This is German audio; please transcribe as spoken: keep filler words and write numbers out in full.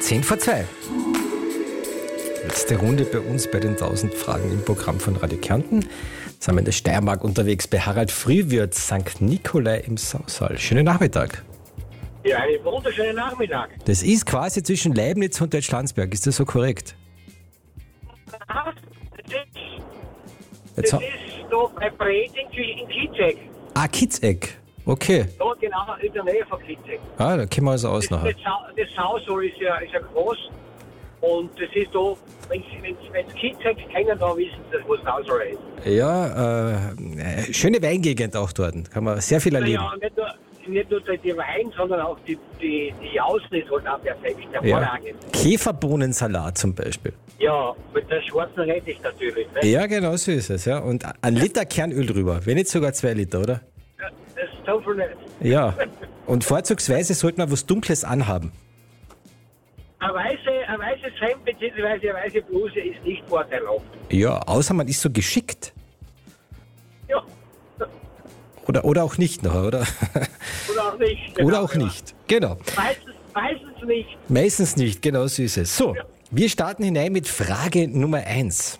zehn vor zwei. Letzte Runde bei uns bei den tausend Fragen im Programm von Radio Kärnten. Jetzt sind wir in der Steiermark unterwegs bei Harald Frühwirt, Sankt Nikolai im Sausal. Schönen Nachmittag. Ja, einen wunderschönen Nachmittag. Das ist quasi zwischen Leibniz und Deutschlandsberg. Ist das so korrekt? Ah, das ist, Jetzt das ha- ist da bei Breting zwischen Kitzek. ah, Kitzeck. Okay. Da genau in der Nähe von Kitzek. Ah, da kennen wir uns aus Das, nachher. das, Sa- das Sausal ist ja, ist ja groß. Und das ist da, wenn Sie Kitzek kennen, dann wissen Sie, wo das Sausal ist. Ja, äh, schöne Weingegend auch dort. Kann man sehr viel erleben. Ja, nicht nur, nicht nur die Wein, sondern auch die, die, die Außen ist halt auch perfekt, Ja. hervorragend. Käferbohnensalat zum Beispiel. Ja, mit der schwarzen Rettich natürlich. Ne? Ja, genau so ist es. Ja. Und ein Liter Kernöl drüber. Wenn nicht sogar zwei Liter, oder? Das ist so viel nicht. Ja. Und vorzugsweise sollte man was Dunkles anhaben. Eine weiße, ein weißes Hemd bzw. eine weiße Bluse ist nicht vorteilhaft. Ja, außer man ist so geschickt. Ja, Oder, oder auch nicht noch, oder? oder auch nicht. Oder Genau, auch ja. nicht. Genau. Meistens, meistens nicht. Meistens nicht, genau so ist es. So, Ja. wir starten hinein mit Frage Nummer eins.